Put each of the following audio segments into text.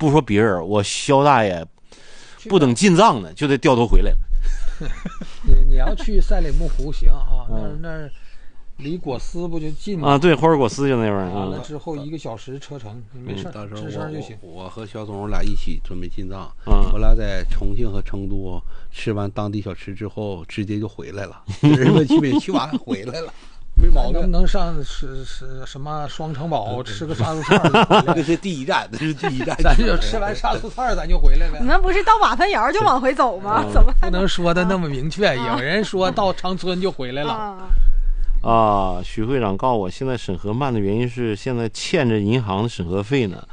不说别人，我肖大爷不等进藏呢，就得掉头回来了。 你要去赛里木湖行啊，那离果斯不就近吗？ 啊，对，霍尔果斯就那边儿。 完了之后1个小时车程，没事， 到时候吱声就行。 我和肖总俩一起准备进藏，我俩在重庆和成都吃完当地小吃之后，直接就回来了。人们去完回来了。没毛病， 能不能上吃什么双城堡吃个杀猪菜？ 这是第一站，这是第一站。 咱就吃完杀猪菜，咱就回来了。 你们不是到瓦盆窑就往回走吗？怎么不能说的那么明确？有人说到长春就回来了。 许会长告诉我，现在审核慢的原因是现在欠着银行的审核费呢。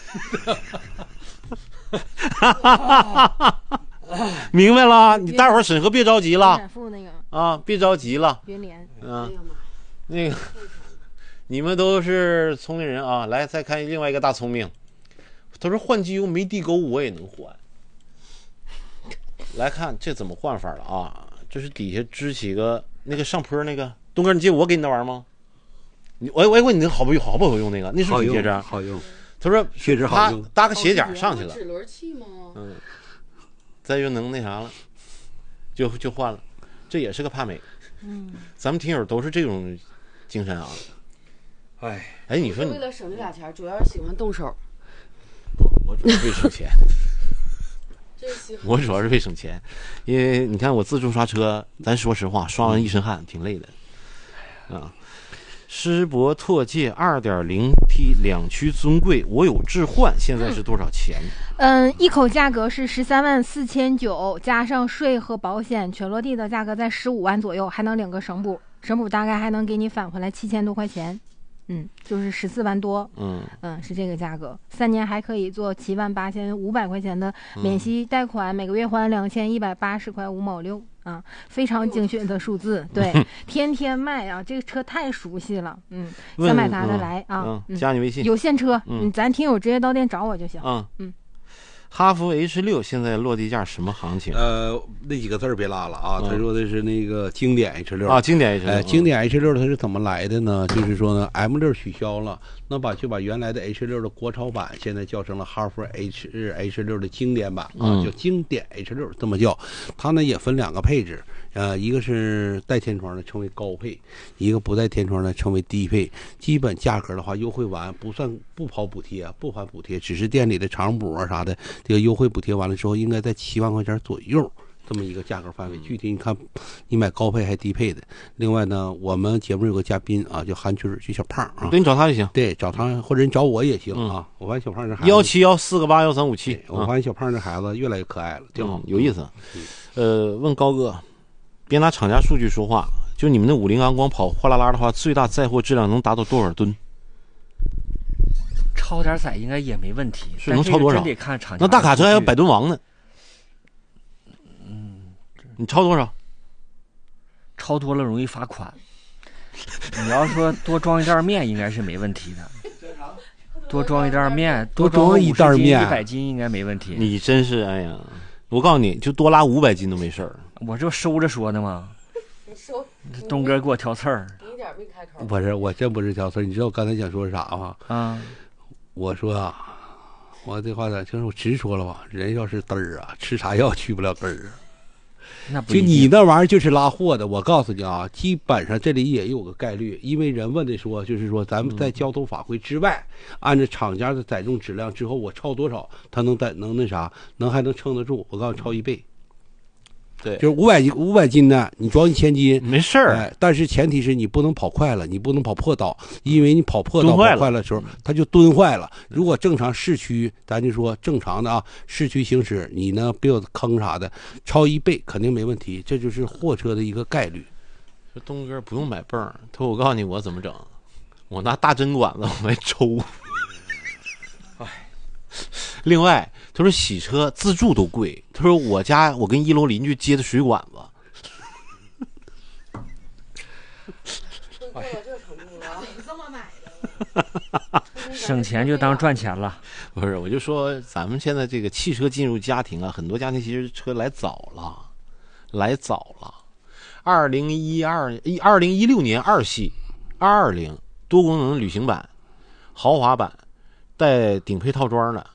明白了，你待会儿审核别着急了啊，别着急了。 云联， 那个，你们都是聪明人啊！来，再看另外一个大聪明。他说换机油没地沟我也能换。来看这怎么换法了啊？这是底下支起个那个上坡那个，东哥，你记得我给你那玩意儿吗？我问你好不好用那个？那是什么介质？ 好用。 他说确实好用， 搭个鞋架上去了。 齿轮器吗？ 再就能那啥了，就换了，这也是个帕美。咱们听友都是这种精神啊。哎，你说你为了省这俩钱，主要是喜欢动手。 不，我主要是为省钱。我主要是为省钱，因为你看我自助刷车，咱说实话，刷完一身汗，挺累的。施博拓界 2.0T 2驱尊贵，我有置换，现在是多少钱？ 一口价格是134900，加上税和保险，全落地的价格在15万左右，还能领个省补，省补大概还能给你返回来7000多块钱。就是14万多，是这个价格。3年还可以做78500块钱的免息贷款，每个月还2180块5毛6啊，非常精确的数字。对，天天卖啊，这个车太熟悉了。想买它的来啊， 加你微信， 有现车，咱听友直接到店找我就行。 哈弗 H6 现在落地价什么行情？ 那几个字别拉了啊！他说的是那个经典 H6 啊，经典 H6。 经典 H6 它是怎么来的呢？就是说呢 ，M6 取消了，那把原来的 H6 的国潮版现在叫成了哈弗 H6 的经典版啊，叫经典 H6 这么叫。它呢也分2个配置。一个是带天窗的称为高配，一个不带天窗的称为低配。基本价格的话，优惠完不跑补贴，不还补贴，只是店里的厂补啊啥的，这个优惠补贴完了之后，应该在7万块钱左右这么一个价格范围。具体你看，你买高配还低配的。另外呢，我们节目有个嘉宾啊，叫韩军，就小胖啊， 对，你找他就行。 对，找他或者你找我也行啊。我发现小胖这孩子 171481357， 我发现小胖这孩子越来越可爱了，挺好， 有意思。问高哥。别拿厂家数据说话，就你们的50安光跑货拉拉的话，最大载货质量能达到多少吨？ 超点载应该也没问题， 是能超多少？ 得看厂家。 那大卡车还有100吨王呢。你超多少？ 超多了容易罚款。你要说多装一袋面，应该是没问题的。多装一袋面，多装一袋面 ，100斤应该没问题。 你真是哎呀！我告诉你，就多拉500斤都没事儿。 我这收着说呢吗？东哥给我挑刺儿， 你一点没开口。 不是，我真不是挑刺儿。你知道我刚才想说啥吗？我说啊，我这话就是我直说了吧，人要是嘚儿啊，吃啥药去不了根儿。 那不就你那玩意儿就是拉货的，我告诉你啊，基本上这里也有个概率，因为人问的说，就是说咱们在交通法规之外，按照厂家的载重质量之后，我超多少，它能那啥，还能撑得住。我告诉你，超1倍。 对， 就是500斤的，你装1000斤没事儿， 但是前提是你不能跑快了，你不能跑破道，因为你跑破道跑快了的时候，它就蹲坏了。如果正常市区，咱就说正常的啊，市区行驶，你呢别有坑啥的，超1倍肯定没问题，这就是货车的一个概率。 说东哥不用买泵，他说我告诉你我怎么整，我拿大针管子往外抽。另外，他说洗车自助都贵。他说我跟1楼邻居接的水管子。 这么买的？ 省钱就当赚钱了。 不是，我就说咱们现在这个汽车进入家庭啊，很多家庭其实车来早了。2016年2系220多功能旅行版、豪华版。带顶配套装的